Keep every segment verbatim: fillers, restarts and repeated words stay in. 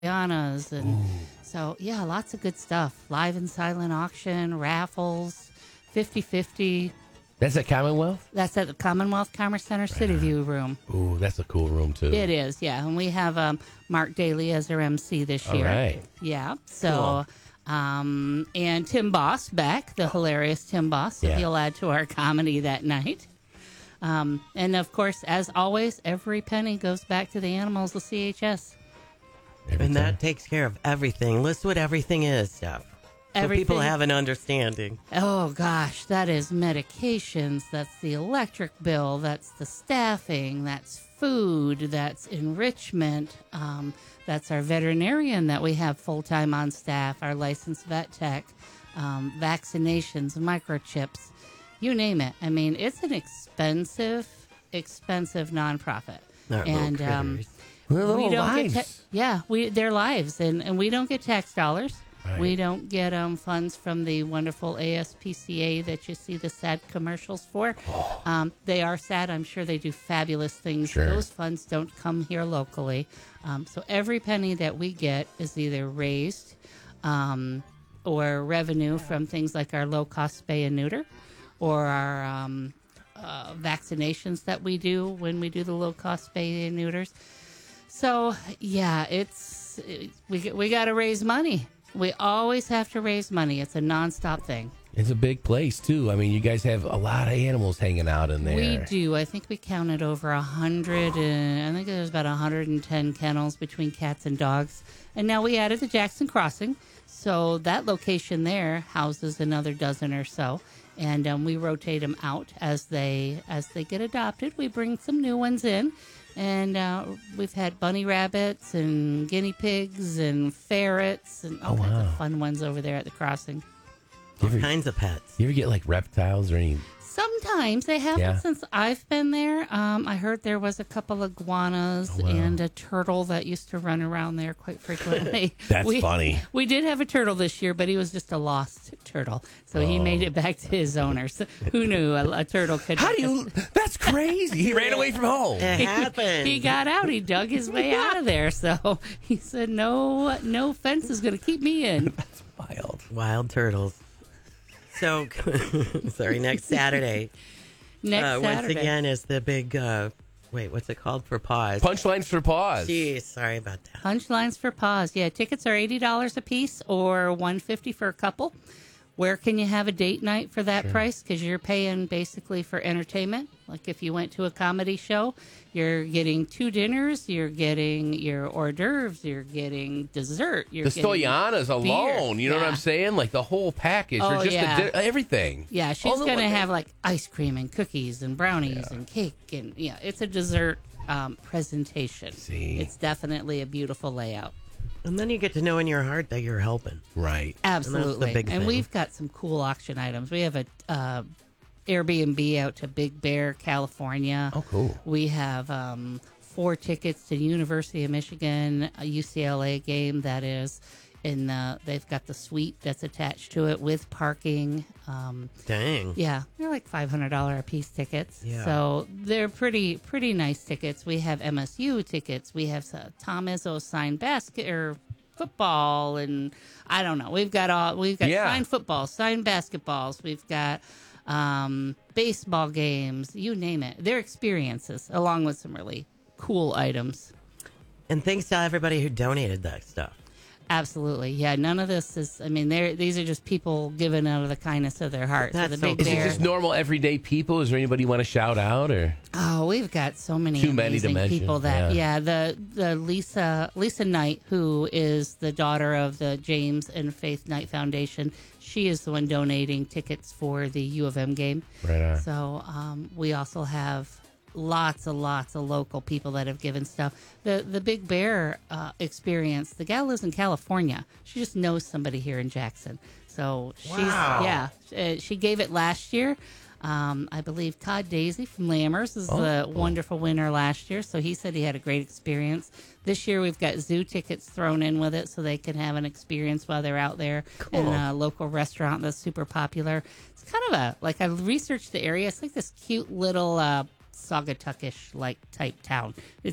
Rihanna's and Ooh. so yeah, lots of good stuff. Live and silent auction, raffles, fifty-fifty. That's at Commonwealth? That's at the Commonwealth Commerce Center City View room. Ooh, that's a cool room, too. It is, yeah. And we have um, Mark Daly as our M C this All year. right. Yeah. So, um, and Tim Boss back, the hilarious Tim Boss. So Yeah. he'll add to our comedy that night. Um, and of course, as always, every penny goes back to the animals of C H S. Every And time. that takes care of everything. List what everything is, Steph. So Everything. people have an understanding. Oh gosh, that is medications, that's the electric bill, that's the staffing, that's food, that's enrichment, um, that's our veterinarian that we have full time on staff, our licensed vet tech, um, vaccinations, microchips, you name it. I mean, it's an expensive, expensive nonprofit. That and little um, critters. Little we don't lives. get ta- yeah, we their lives, and, and we don't get tax dollars. Right. We don't get um, funds from the wonderful A S P C A that you see the sad commercials for. Oh. Um, they are sad. I'm sure they do fabulous things. Sure. Those funds don't come here locally. Um, so every penny that we get is either raised um, or revenue from things like our low-cost spay and neuter or our um, uh, vaccinations that we do when we do the low-cost spay and neuters. So, yeah, it's it, we, we got to raise money. We always have to raise money. It's a nonstop thing. It's a big place, too. I mean, you guys have a lot of animals hanging out in there. We do. I think we counted over a hundred, and I think there's about one hundred ten kennels between cats and dogs. And now we added the Jackson Crossing, so that location there houses another dozen or so. And um, we rotate them out as they as they get adopted. We bring some new ones in. And uh, we've had bunny rabbits and guinea pigs and ferrets and all Oh, kinds wow. of fun ones over there at the crossing. All You ever- kinds of pets. You ever get like reptiles or any? Sometimes they haven't Yeah. since I've been there. Um, I heard there was a couple of iguanas Oh, wow. and a turtle that used to run around there quite frequently. That's we, funny. We did have a turtle this year, but he was just a lost turtle. So he made it back to his owner. So who knew a, a turtle could... How do you? That's crazy. He ran away from home. It happened. He got out. He dug his way out of there. So he said, "No, no fence is going to keep me in." That's wild. Wild turtles. So, sorry, next Saturday. Next uh, once Saturday. again is the big, uh, wait, what's it called for pause? Punchlines for paws. Jeez, sorry about that. Punchlines for Paws. Yeah, tickets are eighty dollars a piece or one hundred fifty dollars for a couple. Where can you have a date night for that price? Because you're paying basically for entertainment. Like if you went to a comedy show, you're getting two dinners, you're getting your hors d'oeuvres, you're getting dessert. You're The getting Stoyanas alone, beer. you know what Yeah. I'm saying? Like the whole package, or Oh, just yeah. the di- everything. Yeah, she's All the going to way- have like ice cream and cookies and brownies and cake. And yeah, it's a dessert um, presentation. See. It's definitely a beautiful layout. And then you get to know in your heart that you're helping. Right. Absolutely. big And thing. we've got some cool auction items. We have a uh, Airbnb out to Big Bear, California. Oh, cool. We have um, four tickets to University of Michigan, a U C L A game that is in the, they've got the suite that's attached to it with parking. Um, Dang. yeah, they're like five hundred dollars a piece tickets. Yeah. So they're pretty pretty nice tickets. We have M S U tickets. We have uh, Tom Izzo signed basket or football, and I don't know. We've got all we've got Yeah. signed football, signed basketballs. We've got um, baseball games. You name it. They're experiences along with some really cool items. And thanks to everybody who donated that stuff. Absolutely, yeah. None of this is. I mean, they're these are just people giving out of the kindness of their heart. That's so the so big cool. Is it bear. just normal everyday people? Is there anybody you want to shout out or? Oh, we've got so many Too many to amazing mention, people that yeah. yeah. the the Lisa Lisa Knight, who is the daughter of the James and Faith Knight Foundation, she is the one donating tickets for the U of M game. Right on. So um, we also have lots and lots of local people that have given stuff. The the Big Bear uh, experience. The gal lives in California. She just knows somebody here in Jackson. So she's Wow. yeah. Uh, she gave it last year. Um, I believe Todd Daisy from Lammers is the wonderful winner last year. So he said he had a great experience. This year we've got zoo tickets thrown in with it so they can have an experience while they're out there in a local restaurant that's super popular. It's kind of a, like I researched the area. It's like this cute little uh, Saugatuckish like type town. It's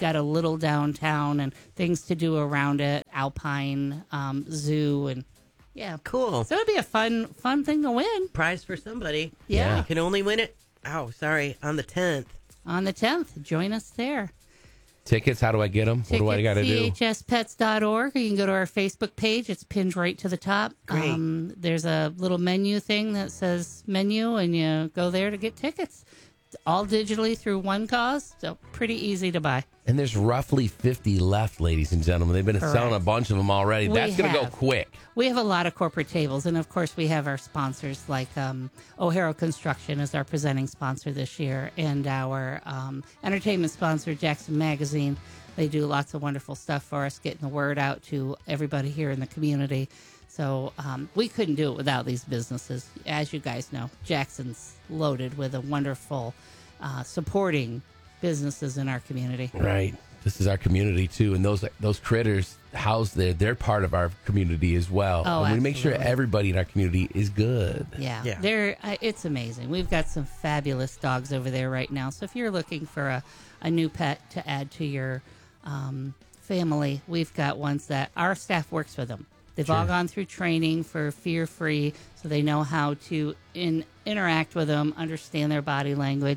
got a little downtown and things to do around it, Alpine um, Zoo, and yeah. Cool. So it'd be a fun fun thing to win. Prize for somebody. Yeah. You can only win it, oh, sorry, on the tenth. On the tenth, join us there. Tickets, how do I get them? What do I got to do? C H S pets dot org. You can go to our Facebook page. It's pinned right to the top. Great. Um, there's a little menu thing that says menu, and you go there to get tickets. All digitally through One Cause, so pretty easy to buy. And there's roughly fifty left, ladies and gentlemen. They've been Correct. selling a bunch of them already. We That's going to go have. quick. We have a lot of corporate tables, and of course, we have our sponsors like um, O'Hara Construction is our presenting sponsor this year, and our um, entertainment sponsor, Jackson Magazine. They do lots of wonderful stuff for us, getting the word out to everybody here in the community. So um, we couldn't do it without these businesses. As you guys know, Jackson's loaded with a wonderful uh, supporting businesses in our community. Right. This is our community, too. And those those critters housed there, they're part of our community as well. Oh, and we make sure absolutely. everybody in our community is good. Yeah, Yeah. they're uh, it's amazing. We've got some fabulous dogs over there right now. So if you're looking for a, a new pet to add to your um, family, we've got ones that our staff works with them. They've all gone through training for Fear Free, so they know how to in, interact with them, understand their body language.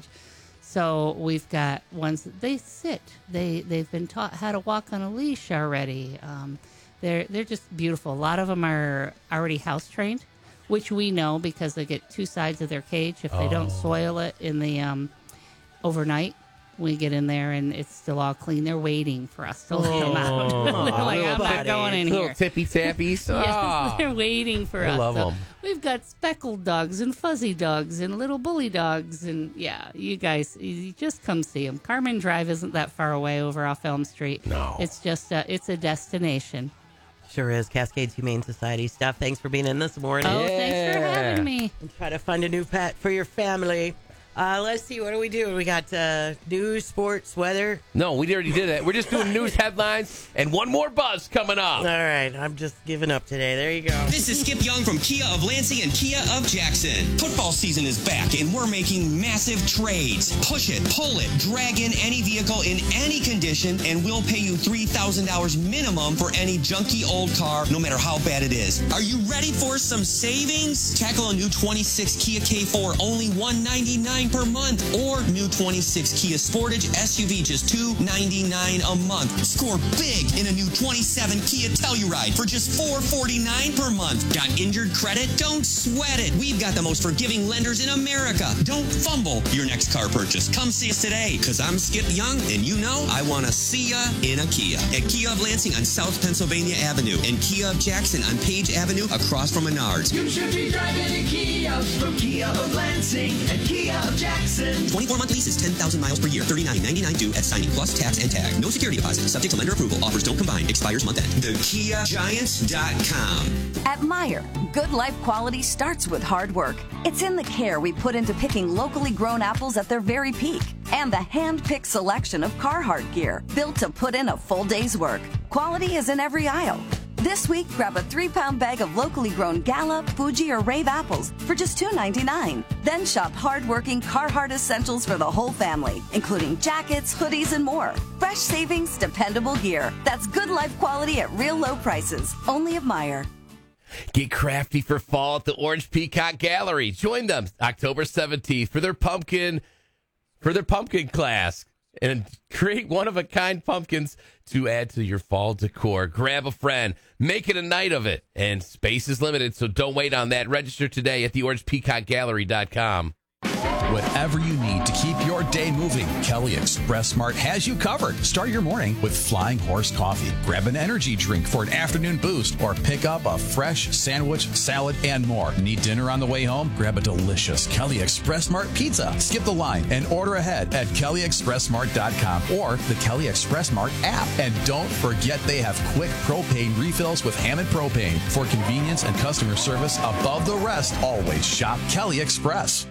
So we've got ones that they sit. They they've been taught how to walk on a leash already. Um, they're they're just beautiful. A lot of them are already house trained, which we know because they get two sides of their cage. If they don't soil it in the um, overnight, we get in there and it's still all clean. They're waiting for us to let them out. They're like, I'm not buddy. going in Little here. tippy tappies. Yes, Ah. they're waiting for I us. love So 'em. we've got speckled dogs and fuzzy dogs and little bully dogs. And yeah, you guys, you just come see them. Carmen Drive isn't that far away over off Elm Street. No. It's just, a, it's a destination. Sure is. Cascades Humane Society stuff. Thanks for being in this morning. Oh, thanks for Yeah. having me. And try to find a new pet for your family. Uh, let's see. What do we do? We got uh, news, sports, weather. No, we already did that. We're just doing news headlines and one more buzz coming up. All right. I'm just giving up today. There you go. This is Skip Young from Kia of Lansing and Kia of Jackson. Football season is back and we're making massive trades. Push it, pull it, drag in any vehicle in any condition and we'll pay you three thousand dollars minimum for any junky old car, no matter how bad it is. Are you ready for some savings? Tackle a new twenty-six Kia K four, only one ninety-nine per month, or new twenty-six Kia Sportage S U V, just two ninety-nine a month. Score big in a new twenty-seven Kia Telluride for just four forty-nine per month. Got injured credit? Don't sweat it. We've got the most forgiving lenders in America. Don't fumble your next car purchase. Come see us today, because I'm Skip Young, and you know I want to see ya in a Kia. At Kia of Lansing on South Pennsylvania Avenue, and Kia of Jackson on Page Avenue across from Menards. You should be driving a Kia from Kia of Lansing and Kia of Jackson. twenty-four month lease is ten thousand miles per year. thirty-nine ninety-nine due at signing plus tax and tag. No security deposit. Subject to lender approval. Offers don't combine. Expires month end. the kia giants dot com. At Meijer, good life quality starts with hard work. It's in the care we put into picking locally grown apples at their very peak and the hand-picked selection of Carhartt gear built to put in a full day's work. Quality is in every aisle. This week, grab a three-pound bag of locally grown Gala, Fuji, or Rave apples for just two ninety-nine. Then shop hard-working Carhartt essentials for the whole family, including jackets, hoodies, and more. Fresh savings, dependable gear. That's good life quality at real low prices. Only at Meijer. Get crafty for fall at the Orange Peacock Gallery. Join them October seventeenth for their pumpkin for their pumpkin class and create one-of-a-kind pumpkins to add to your fall decor. Grab a friend. Make it a night of it. And space is limited, so don't wait on that. Register today at the orange peacock gallery dot com. Whatever you need to keep your day moving, Kelly Express Mart has you covered. Start your morning with Flying Horse Coffee. Grab an energy drink for an afternoon boost or pick up a fresh sandwich, salad, and more. Need dinner on the way home? Grab a delicious Kelly Express Mart pizza. Skip the line and order ahead at kelly express mart dot com or the Kelly Express Mart app. And don't forget they have quick propane refills with Hammond Propane. For convenience and customer service above the rest, always shop Kelly Express.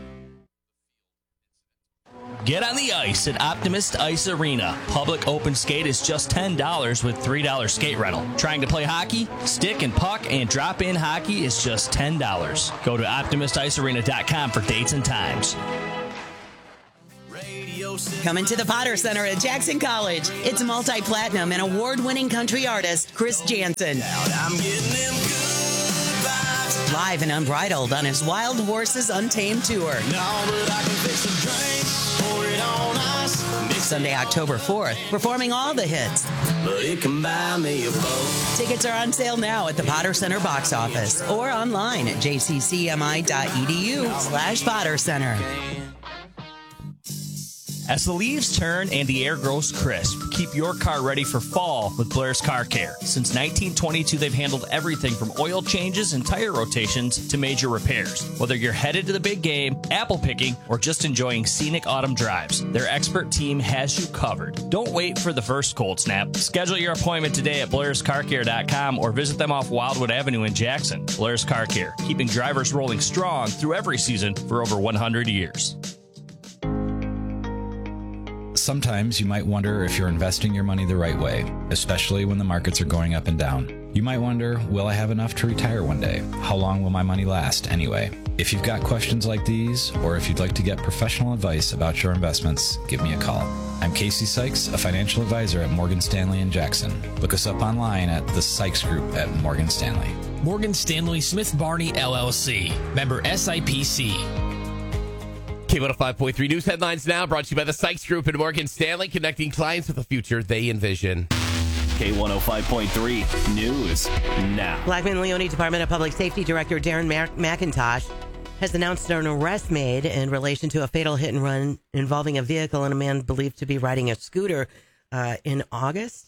Get on the ice at Optimist Ice Arena. Public open skate is just ten dollars with three dollars skate rental. Trying to play hockey? Stick and puck and drop-in hockey is just ten dollars. Go to optimist ice arena dot com for dates and times. Radio Coming to the Potter Center at Jackson College, it's multi-platinum and award-winning country artist Chris Jansen. Live and unbridled on his Wild Horses Untamed tour. Sunday, October fourth, performing all the hits. But it can buy me a boat. Tickets are on sale now at the Potter Center box office or online at jccmi.edu slash Potter Center. As the leaves turn and the air grows crisp, keep your car ready for fall with Blair's Car Care. Since nineteen twenty-two, they've handled everything from oil changes and tire rotations to major repairs. Whether you're headed to the big game, apple picking, or just enjoying scenic autumn drives, their expert team has you covered. Don't wait for the first cold snap. Schedule your appointment today at blairs car care dot com or visit them off Wildwood Avenue in Jackson. Blair's Car Care, keeping drivers rolling strong through every season for over one hundred years. Sometimes you might wonder if you're investing your money the right way, especially when the markets are going up and down. You might wonder, will I have enough to retire one day? How long will my money last anyway? If you've got questions like these, or if you'd like to get professional advice about your investments, give me a call. I'm Casey Sykes, a financial advisor at Morgan Stanley in Jackson. Look us up online at the Sykes Group at Morgan Stanley. Morgan Stanley Smith Barney, L L C. Member S I P C. K one oh five point three News Headlines now, brought to you by the Sykes Group and Morgan Stanley, connecting clients with the future they envision. K one oh five point three News now. Blackman Leone Department of Public Safety Director Darren Mac- McIntosh has announced an arrest made in relation to a fatal hit and run involving a vehicle and a man believed to be riding a scooter uh, in August.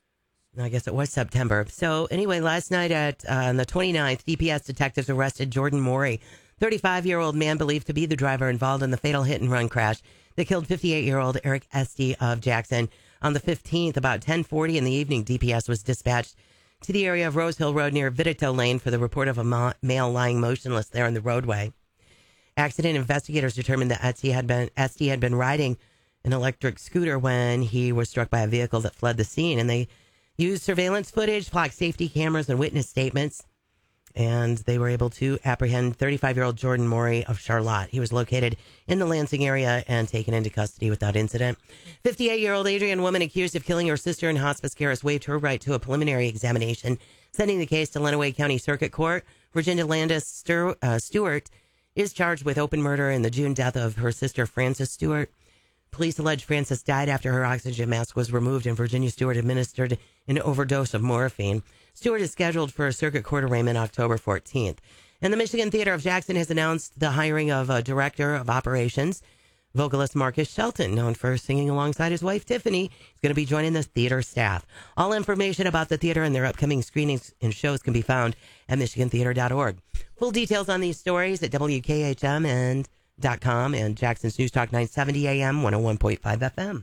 I guess it was September. So anyway, last night at uh, on the twenty-ninth, D P S detectives arrested Jordan Morey, thirty-five-year-old man believed to be the driver involved in the fatal hit-and-run crash that killed fifty-eight-year-old Eric Esty of Jackson. On the fifteenth, about ten forty in the evening, D P S was dispatched to the area of Rose Hill Road near Vidito Lane for the report of a ma- male lying motionless there in the roadway. Accident investigators determined that Esty had been, Esty had been riding an electric scooter when he was struck by a vehicle that fled the scene, and they used surveillance footage, flock safety cameras, and witness statements. And they were able to apprehend thirty-five-year-old Jordan Morey of Charlotte. He was located in the Lansing area and taken into custody without incident. fifty-eight-year-old Adrian woman accused of killing her sister in hospice care has waived her right to a preliminary examination, sending the case to Lenawee County Circuit Court. Virginia Landis Stu- uh, Stewart is charged with open murder in the June death of her sister, Frances Stewart. Police allege Frances died after her oxygen mask was removed and Virginia Stewart administered an overdose of morphine. Stewart is scheduled for a circuit court arraignment October fourteenth. And the Michigan Theater of Jackson has announced the hiring of a director of operations, vocalist Marcus Shelton, known for singing alongside his wife Tiffany. He's going to be joining the theater staff. All information about the theater and their upcoming screenings and shows can be found at michigan theater dot org. Full details on these stories at W K H M and dot com and Jackson's News Talk nine seventy A M, one oh one point five F M.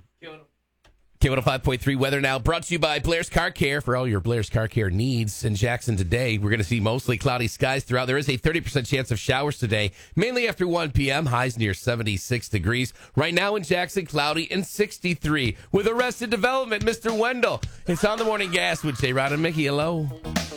K one oh five point three weather now, brought to you by Blair's Car Care. For all your Blair's Car Care needs in Jackson today, we're going to see mostly cloudy skies throughout. There is a thirty percent chance of showers today, mainly after one p.m. Highs near seventy-six degrees. Right now in Jackson, cloudy and sixty-three. With Arrested Development, Mister Wendell. It's on the Morning Gas with J. Rod and Mickey. Hello.